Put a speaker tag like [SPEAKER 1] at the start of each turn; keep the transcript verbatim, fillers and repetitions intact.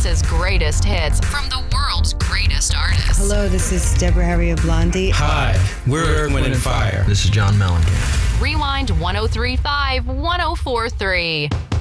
[SPEAKER 1] Texas's greatest hits from the world's greatest artists.
[SPEAKER 2] Hello, this is Deborah Harry of Blondie.
[SPEAKER 3] Hi, we're Earth, Wind and Fire.
[SPEAKER 4] This is John Mellencamp.
[SPEAKER 1] Rewind one oh three point five, one oh four point three.